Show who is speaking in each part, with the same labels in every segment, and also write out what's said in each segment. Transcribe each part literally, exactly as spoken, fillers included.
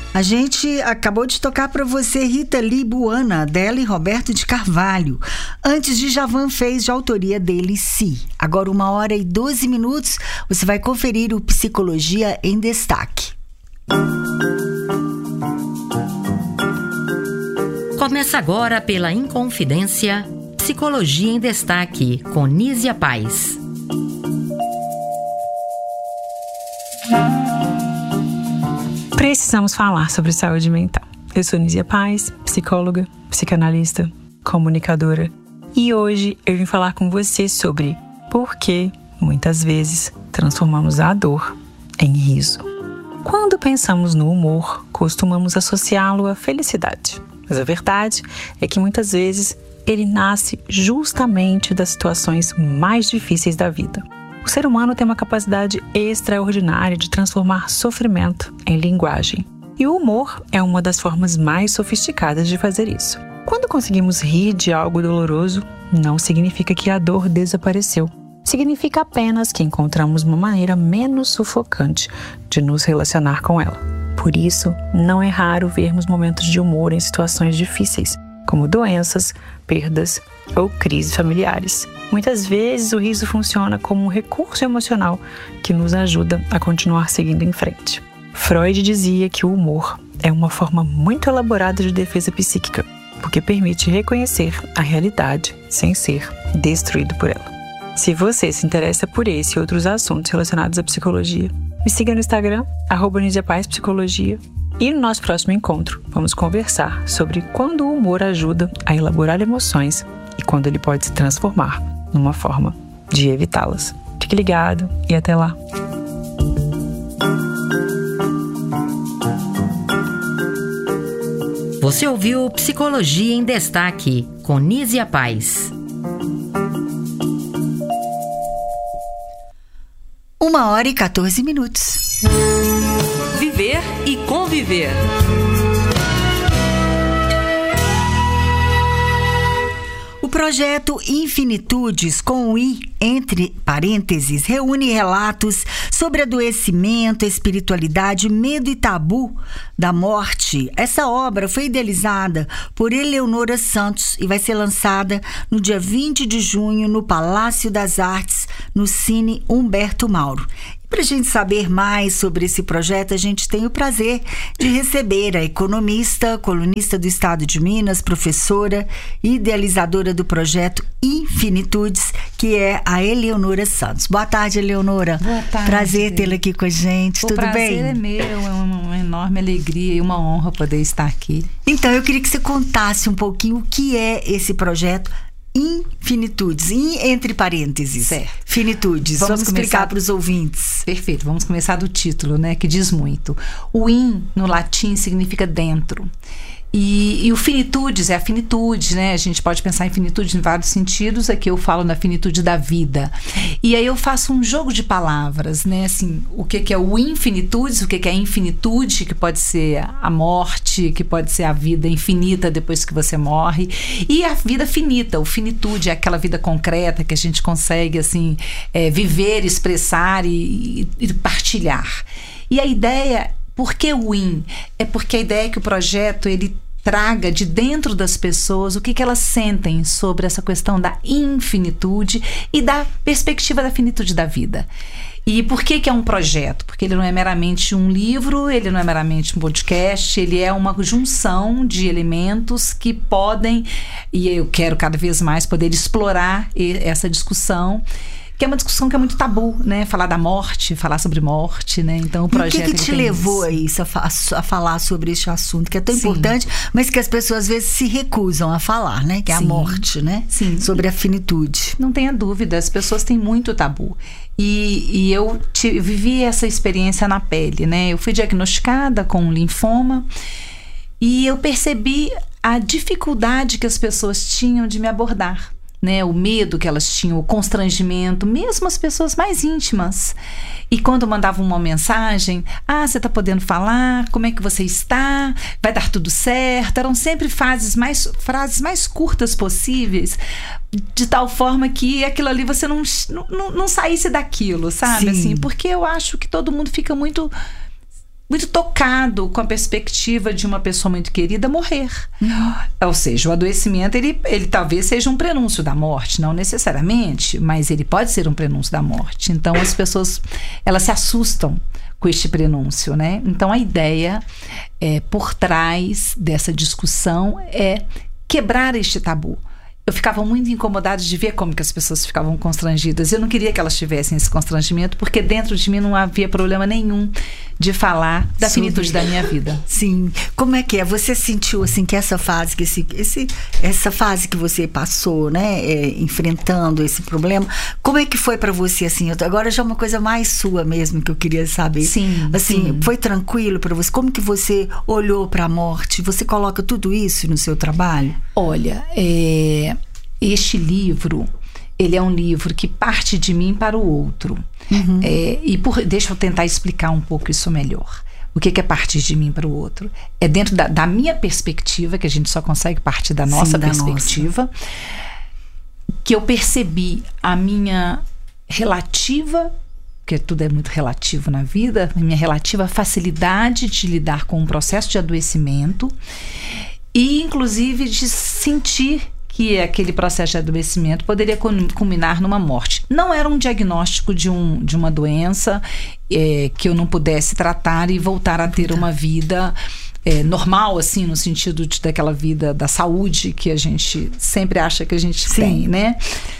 Speaker 1: A gente acabou de tocar para você Rita Lee Buana, dela e Roberto de Carvalho. Antes de Djavan fez de autoria dele, Si. Agora, uma hora e doze minutos, você vai conferir o Psicologia em Destaque.
Speaker 2: Começa agora pela Inconfidência, Psicologia em Destaque, com Nízia Paz.
Speaker 3: Precisamos falar sobre saúde mental. Eu sou Nízia Paz, psicóloga, psicanalista, comunicadora. E hoje eu vim falar com você sobre por que, muitas vezes, transformamos a dor em riso. Quando pensamos no humor, costumamos associá-lo à felicidade. Mas a verdade é que muitas vezes ele nasce justamente das situações mais difíceis da vida. O ser humano tem uma capacidade extraordinária de transformar sofrimento em linguagem. E o humor é uma das formas mais sofisticadas de fazer isso. Quando conseguimos rir de algo doloroso, não significa que a dor desapareceu. Significa apenas que encontramos uma maneira menos sufocante de nos relacionar com ela. Por isso, não é raro vermos momentos de humor em situações difíceis, como doenças, perdas ou crises familiares. Muitas vezes o riso funciona como um recurso emocional que nos ajuda a continuar seguindo em frente. Freud dizia que o humor é uma forma muito elaborada de defesa psíquica, porque permite reconhecer a realidade sem ser destruído por ela. Se você se interessa por esse e outros assuntos relacionados à psicologia, me siga no Instagram, arroba Nízia Paz Psicologia. E no nosso próximo encontro, vamos conversar sobre quando o humor ajuda a elaborar emoções e quando ele pode se transformar numa forma de evitá-las. Fique ligado e até lá!
Speaker 2: Você ouviu Psicologia em Destaque, com Nízia Paz.
Speaker 1: Uma hora e quatorze minutos.
Speaker 4: Viver e conviver.
Speaker 1: O projeto Infinitudes, com o I entre parênteses, reúne relatos sobre adoecimento, espiritualidade, medo e tabu da morte. Essa obra foi idealizada por Eleonora Santos e vai ser lançada no dia vinte de junho no Palácio das Artes, no Cine Humberto Mauro. Para a gente saber mais sobre esse projeto, a gente tem o prazer de receber a economista, colunista do Estado de Minas, professora e idealizadora do projeto Infinitudes, que é a Eleonora Santos. Boa tarde, Eleonora.
Speaker 5: Boa tarde.
Speaker 1: Prazer tê-la aqui com a gente.
Speaker 5: O
Speaker 1: Tudo bem?
Speaker 5: prazer é meu, é uma enorme alegria e uma honra poder estar aqui.
Speaker 1: Então, eu queria que você contasse um pouquinho o que é esse projeto Infinitudes, in, entre parênteses.
Speaker 5: Certo.
Speaker 1: Finitudes. Vamos, vamos
Speaker 5: começar...
Speaker 1: explicar para os ouvintes.
Speaker 5: Perfeito, vamos começar do título, né, que diz muito. O in, no latim, significa dentro. E, e o finitudes é a finitude, né? A gente pode pensar em finitude em vários sentidos. Aqui eu falo na finitude da vida. E aí eu faço um jogo de palavras, né? Assim, o que, que é o infinitudes, o que, que é a infinitude, que pode ser a morte, que pode ser a vida infinita depois que você morre. E a vida finita, o finitude é aquela vida concreta que a gente consegue, assim, é, viver, expressar e, e, e partilhar. E a ideia... Por que o in? É porque a ideia é que o projeto ele traga de dentro das pessoas o que, que elas sentem sobre essa questão da infinitude e da perspectiva da finitude da vida. E por que, que é um projeto? Porque ele não é meramente um livro, ele não é meramente um podcast, ele é uma junção de elementos que podem, e eu quero cada vez mais poder explorar essa discussão, que é uma discussão que é muito tabu, né? Falar da morte, falar sobre morte, né? Então o projeto...
Speaker 1: E o que, que te levou a isso, a, fa- a falar sobre este assunto, que é tão Sim. importante, mas que as pessoas às vezes se recusam a falar, né? Que é Sim. a morte, né?
Speaker 5: Sim.
Speaker 1: Sobre a finitude.
Speaker 5: Não tenha dúvida, as pessoas têm muito tabu. E, e eu te, vivi essa experiência na pele, né? Eu fui diagnosticada com um linfoma e eu percebi a dificuldade que as pessoas tinham de me abordar. Né, o medo que elas tinham, o constrangimento, mesmo as pessoas mais íntimas. E quando mandavam uma mensagem, ah, você está podendo falar? Como é que você está? Vai dar tudo certo? Eram sempre frases mais, frases mais curtas possíveis, de tal forma que aquilo ali você não, não, não saísse daquilo, sabe? Assim, porque eu acho que todo mundo fica muito muito tocado com a perspectiva de uma pessoa muito querida morrer. Uhum. Ou seja, o adoecimento, ele, ele talvez seja um prenúncio da morte, não necessariamente, mas ele pode ser um prenúncio da morte. Então, as pessoas, elas se assustam com este prenúncio, né? Então, a ideia é, por trás dessa discussão é quebrar este tabu. Eu ficava muito incomodada de ver como que as pessoas ficavam constrangidas. Eu não queria que elas tivessem esse constrangimento, porque dentro de mim não havia problema nenhum de falar da
Speaker 1: Sobre...
Speaker 5: finitude da minha vida.
Speaker 1: Sim. Como é que é? Você sentiu assim que essa fase, que esse, esse, essa fase que você passou, né, é, enfrentando esse problema, como é que foi pra você assim? Agora já é uma coisa mais sua mesmo que eu queria saber.
Speaker 5: Sim.
Speaker 1: Assim,
Speaker 5: sim.
Speaker 1: Foi tranquilo pra você? Como que você olhou pra morte? Você coloca tudo isso no seu trabalho?
Speaker 5: Olha, é, este livro, ele é um livro que parte de mim para o outro. Uhum. É, e por, deixa eu tentar explicar um pouco isso melhor. O que, que é partir de mim para o outro? É dentro da, da minha perspectiva, que a gente só consegue partir da nossa Sim, da perspectiva, nossa. Que eu percebi a minha relativa, porque tudo é muito relativo na vida, a minha relativa facilidade de lidar com um processo de adoecimento e, inclusive, de sentir que aquele processo de adoecimento poderia culminar numa morte. Não era um diagnóstico de, um, de uma doença é, que eu não pudesse tratar e voltar a ter uma vida é, normal, assim, no sentido de, daquela vida da saúde que a gente sempre acha que a gente Sim. tem, né?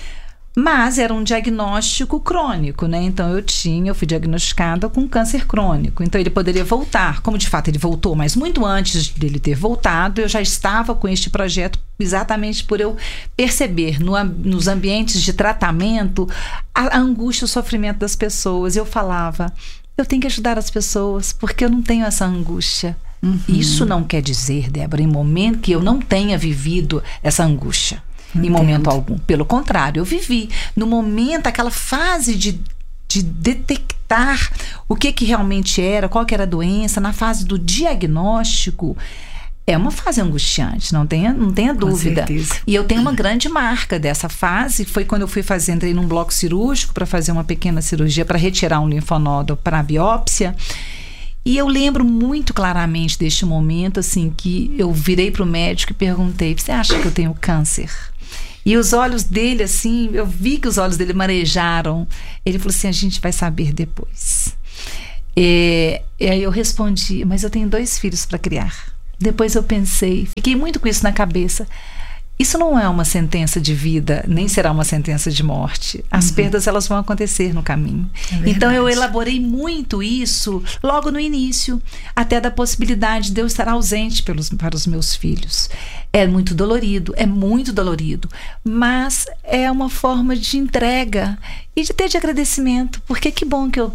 Speaker 5: Mas era um diagnóstico crônico, né? Então eu tinha, eu fui diagnosticada com câncer crônico. Então ele poderia voltar, como de fato ele voltou, mas muito antes dele ter voltado, eu já estava com este projeto exatamente por eu perceber no, nos ambientes de tratamento a, a angústia, o sofrimento das pessoas. Eu falava, eu tenho que ajudar as pessoas porque eu não tenho essa angústia. Uhum. Isso não quer dizer, Débora, em momento que eu não tenha vivido essa angústia. Entendo. Em momento algum. Pelo contrário, eu vivi no momento, aquela fase de, de detectar o que, que realmente era, qual que era a doença, na fase do diagnóstico. É uma fase angustiante, não tenha, não tenha dúvida. E eu tenho uma grande marca dessa fase. Foi quando eu fui fazer, entrei num bloco cirúrgico para fazer uma pequena cirurgia para retirar um linfonodo para a biópsia. E eu lembro muito claramente deste momento, assim, que eu virei para o médico e perguntei: você acha que eu tenho câncer? E os olhos dele, assim, eu vi que os olhos dele marejaram. Ele falou assim: a gente vai saber depois. E, e aí eu respondi: mas eu tenho dois filhos para criar. Depois eu pensei, fiquei muito com isso na cabeça. Isso não é uma sentença de vida, nem será uma sentença de morte. As uhum. perdas, elas vão acontecer no caminho. É então eu elaborei muito isso logo no início, até da possibilidade de eu estar ausente pelos, para os meus filhos. É muito dolorido, é muito dolorido, mas é uma forma de entrega e de ter de agradecimento, porque que bom que eu,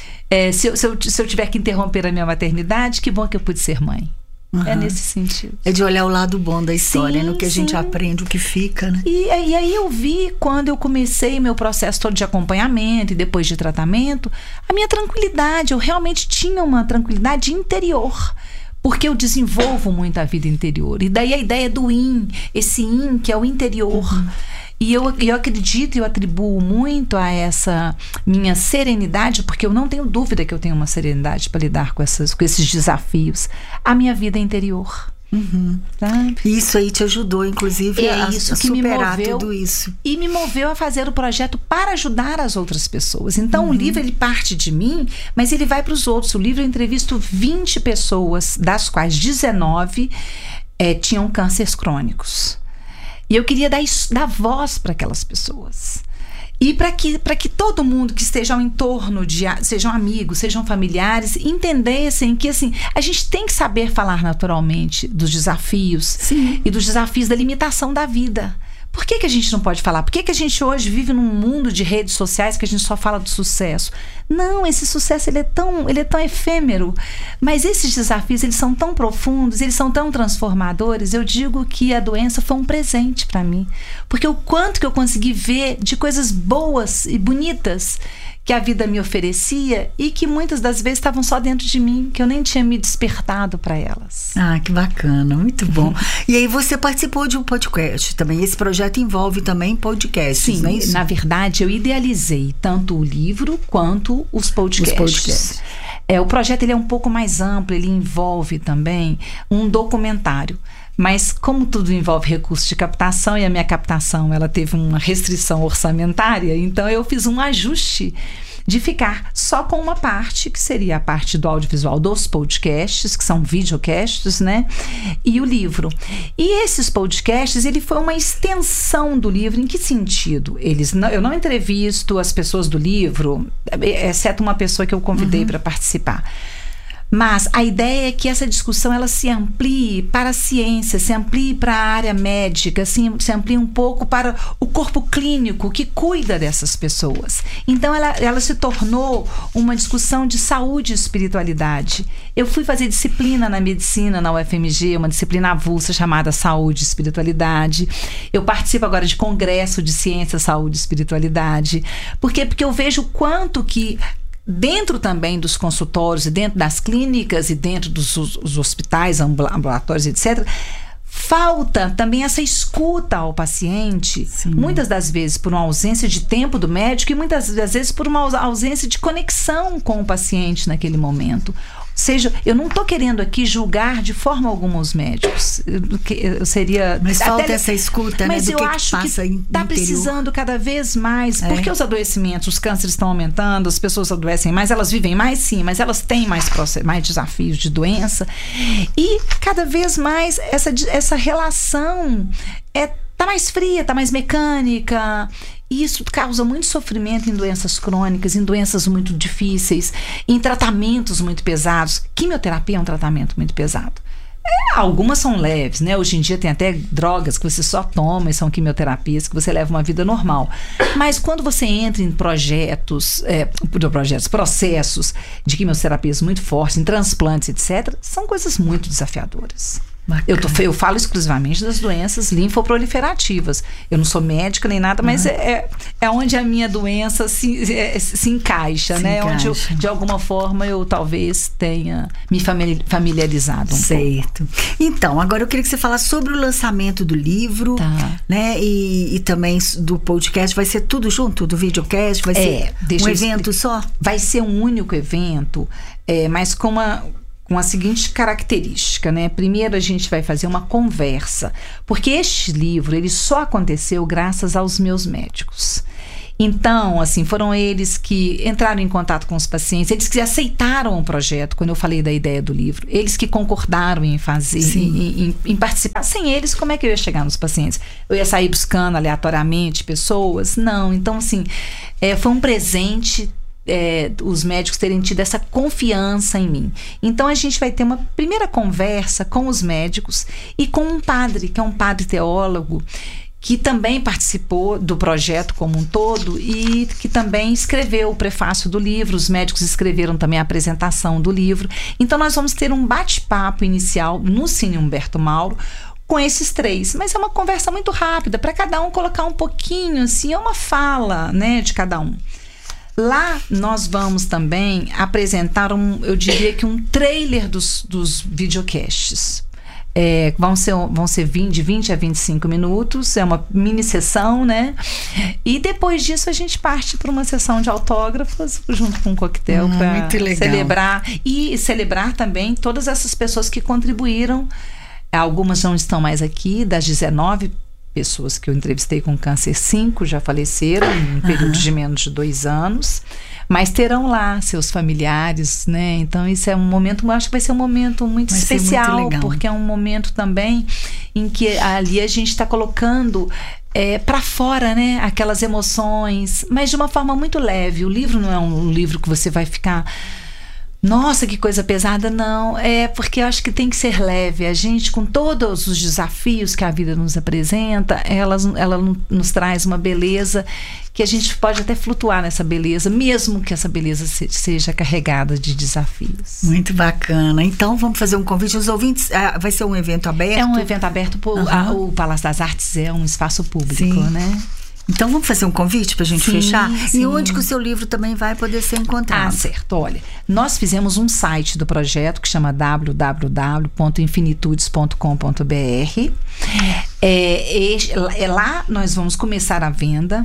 Speaker 5: é, se eu, se eu, se eu tiver que interromper a minha maternidade, que bom que eu pude ser mãe. Uhum. É nesse sentido.
Speaker 1: É de olhar o lado bom da história, sim, no que a sim. gente aprende, o que fica, né?
Speaker 5: E, e aí eu vi, quando eu comecei meu processo todo de acompanhamento e depois de tratamento, a minha tranquilidade. Eu realmente tinha uma tranquilidade interior, porque eu desenvolvo muito a vida interior. E daí a ideia do yin, esse yin que é o interior. Uhum. E eu, eu acredito, eu atribuo muito a essa minha serenidade, porque eu não tenho dúvida que eu tenho uma serenidade para lidar com, essas, com esses desafios, a minha vida interior.
Speaker 1: Uhum. Sabe? Isso aí te ajudou, inclusive,
Speaker 5: é
Speaker 1: a,
Speaker 5: isso
Speaker 1: a
Speaker 5: que
Speaker 1: superar
Speaker 5: me moveu,
Speaker 1: tudo isso.
Speaker 5: E me moveu a fazer o projeto para ajudar as outras pessoas. Então, uhum. o livro, ele parte de mim, mas ele vai para os outros. O livro eu entrevisto vinte pessoas, das quais dezenove é, tinham cânceres crônicos. E eu queria dar, dar voz para aquelas pessoas. E para que, para que todo mundo que esteja ao entorno, de, sejam amigos, sejam familiares, entendessem que assim, a gente tem que saber falar naturalmente dos desafios. Sim. E dos desafios da limitação da vida. Por que que a gente não pode falar? Por que que a gente hoje vive num mundo de redes sociais que a gente só fala do sucesso? Não, esse sucesso ele é tão, ele é tão efêmero. Mas esses desafios, eles são tão profundos, eles são tão transformadores. Eu digo que a doença foi um presente para mim. Porque o quanto que eu consegui ver de coisas boas e bonitas que a vida me oferecia e que muitas das vezes estavam só dentro de mim, que eu nem tinha me despertado para elas.
Speaker 1: Ah, que bacana, muito bom. E aí você participou de um podcast também. Esse projeto envolve também podcasts,
Speaker 5: Sim,
Speaker 1: não é isso?
Speaker 5: Na verdade, eu idealizei tanto o livro quanto os podcasts. Os podcasts. É, o projeto ele é um pouco mais amplo, ele envolve também um documentário. Mas como tudo envolve recursos de captação e a minha captação ela teve uma restrição orçamentária, então eu fiz um ajuste de ficar só com uma parte, que seria a parte do audiovisual dos podcasts, que são videocasts, né? E o livro. E esses podcasts, ele foi uma extensão do livro. Em que sentido? Eles não, eu não entrevisto as pessoas do livro, exceto uma pessoa que eu convidei uhum. para participar. Mas a ideia é que essa discussão ela se amplie para a ciência, se amplie para a área médica, se, se amplie um pouco para o corpo clínico que cuida dessas pessoas. Então ela, ela se tornou uma discussão de saúde e espiritualidade. Eu fui fazer disciplina na medicina, na U F M G, uma disciplina avulsa chamada Saúde e Espiritualidade. Eu participo agora de congresso de ciência, saúde e espiritualidade. Por quê? Porque eu vejo o quanto que dentro também dos consultórios e dentro das clínicas e dentro dos os hospitais, ambulatórios, etcétera, falta também essa escuta ao paciente, Sim. muitas das vezes por uma ausência de tempo do médico e muitas das vezes por uma ausência de conexão com o paciente naquele momento. Ou seja, eu não estou querendo aqui julgar de forma alguma os médicos. Eu, eu seria...
Speaker 1: Mas falta até, essa escuta,
Speaker 5: mas
Speaker 1: né? Do
Speaker 5: eu
Speaker 1: que
Speaker 5: acho que está precisando cada vez mais. É. Porque os adoecimentos, os cânceres estão aumentando, as pessoas adoecem mais, elas vivem mais sim, mas elas têm mais, mais desafios de doença. E cada vez mais essa, essa relação é, tá mais fria, tá mais mecânica. E isso causa muito sofrimento em doenças crônicas, em doenças muito difíceis, em tratamentos muito pesados. Quimioterapia é um tratamento muito pesado. É, algumas são leves, né? Hoje em dia tem até drogas que você só toma e são quimioterapias que você leva uma vida normal. Mas quando você entra em projetos, é, projetos, processos de quimioterapias muito fortes, em transplantes, etcétera, são coisas muito desafiadoras. Eu, tô, eu falo exclusivamente das doenças linfoproliferativas. Eu não sou médica nem nada, mas uhum. é, é onde a minha doença se, é, se encaixa, se né? Encaixa. Onde eu, de alguma forma eu talvez tenha me familiarizado um
Speaker 1: certo. pouco. Então, agora eu queria que você falasse sobre o lançamento do livro, tá. né? E, e também do podcast. Vai ser tudo junto? Do videocast? Vai ser é, um evento só?
Speaker 5: Vai ser um único evento, é, mas com uma... com a seguinte característica, né? Primeiro a gente vai fazer uma conversa, porque este livro, ele só aconteceu graças aos meus médicos. Então, assim, foram eles que entraram em contato com os pacientes, eles que aceitaram o projeto, quando eu falei da ideia do livro, eles que concordaram em fazer, em, em, em participar. Sem eles, como é que eu ia chegar nos pacientes? Eu ia sair buscando aleatoriamente pessoas? Não. Então, assim, é, foi um presente É, os médicos terem tido essa confiança em mim. Então a gente vai ter uma primeira conversa com os médicos e com um padre, que é um padre teólogo, que também participou do projeto como um todo e que também escreveu o prefácio do livro. Os médicos escreveram também a apresentação do livro. Então nós vamos ter um bate-papo inicial no Cine Humberto Mauro com esses três, mas é uma conversa muito rápida, para cada um colocar um pouquinho, assim, é uma fala, né, de cada um. Lá nós vamos também apresentar, um, eu diria que um trailer dos, dos videocasts. É, vão ser, vão ser vinte, de vinte a vinte e cinco minutos, é uma mini sessão, né? E depois disso a gente parte para uma sessão de autógrafos junto com um coquetel hum, para celebrar. E celebrar também todas essas pessoas que contribuíram. Algumas não estão mais aqui, das dezenove pessoas que eu entrevistei com câncer, cinco já faleceram em um período uhum. de menos de dois anos, mas terão lá seus familiares, né? Então isso é um momento, eu acho que vai ser um momento muito vai especial, muito porque é um momento também em que ali a gente está colocando é, para fora, né, aquelas emoções, mas de uma forma muito leve. O livro não é um livro que você vai ficar... Nossa, que coisa pesada, não. É porque eu acho que tem que ser leve. A gente, com todos os desafios que a vida nos apresenta, ela, ela nos traz uma beleza que a gente pode até flutuar nessa beleza, mesmo que essa beleza seja carregada de desafios.
Speaker 1: Muito bacana. Então, vamos fazer um convite aos ouvintes. Ah, vai ser um evento aberto?
Speaker 5: É um evento aberto. Por, uhum. a, o Palácio das Artes é um espaço público, Sim. né?
Speaker 1: Então vamos fazer um convite para a gente sim, fechar?
Speaker 5: Sim.
Speaker 1: E onde que o seu livro também vai poder ser encontrado?
Speaker 5: Ah, certo. Olha, nós fizemos um site do projeto que chama w w w ponto infinitudes ponto com ponto b r. É, é, é, lá nós vamos começar a venda.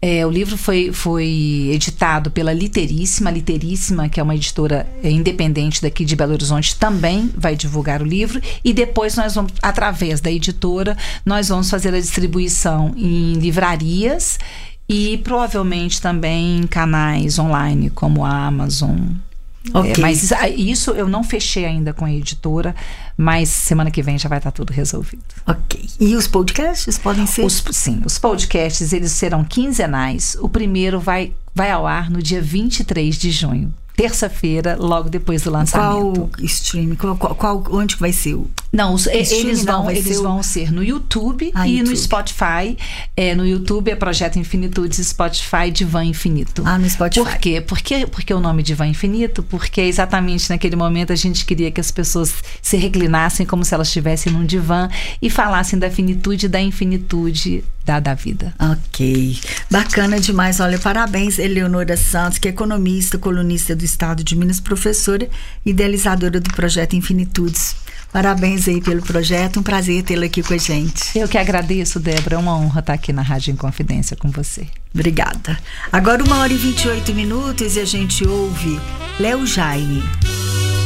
Speaker 5: É, o livro foi, foi editado pela Literíssima. A Literíssima, que é uma editora independente daqui de Belo Horizonte, também vai divulgar o livro. E depois nós vamos, através da editora, nós vamos fazer a distribuição em livrarias e provavelmente também em canais online, como a Amazon.
Speaker 1: Ok.
Speaker 5: É, mas isso eu não fechei ainda com a editora, mas semana que vem já vai estar tudo resolvido.
Speaker 1: Ok. E os podcasts podem ser?
Speaker 5: Os, sim, os podcasts eles serão quinzenais. O primeiro vai, vai ao ar no dia vinte e três de junho. Terça-feira, logo depois do lançamento.
Speaker 1: Qual stream? Qual, qual, qual, onde que vai ser? O...
Speaker 5: Não, os, eles,
Speaker 1: não,
Speaker 5: vão, eles ser o... vão ser no YouTube
Speaker 1: ah,
Speaker 5: e
Speaker 1: YouTube.
Speaker 5: no Spotify. É, no YouTube é Projeto Infinitudes, Spotify Divã Infinito.
Speaker 1: Ah, no Spotify.
Speaker 5: Por quê? Porque, porque o nome Divã Infinito? Porque exatamente naquele momento a gente queria que as pessoas se reclinassem como se elas estivessem num divã e falassem da finitude, da infinitude da, da vida.
Speaker 1: Ok. Bacana demais. Olha, parabéns, Eleonora Santos, que é economista, colunista do Estado de Minas, professora e idealizadora do Projeto Infinitudes. Parabéns aí pelo projeto, um prazer tê-la aqui com a gente.
Speaker 5: Eu que agradeço, Débora, é uma honra estar aqui na Rádio Inconfidência com você.
Speaker 1: Obrigada. Agora uma hora e vinte e oito minutos e a gente ouve Léo Jaime.